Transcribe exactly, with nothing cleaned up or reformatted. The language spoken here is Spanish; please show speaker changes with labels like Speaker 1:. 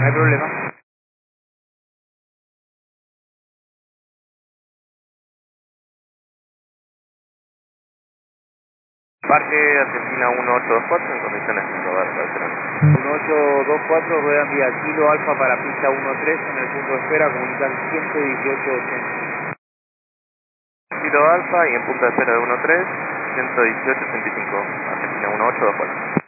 Speaker 1: No hay problema.
Speaker 2: Parque Argentina uno ocho dos cuatro en condiciones de probar para esperar.
Speaker 1: uno ocho dos cuatro, rueda envía Kilo Alfa para pista uno tres en el punto de espera, comunican ciento dieciocho ochenta.
Speaker 2: Kilo Alfa y en punta de espera de uno tres, ciento dieciocho ochenta y cinco, Argentina uno ocho dos cuatro.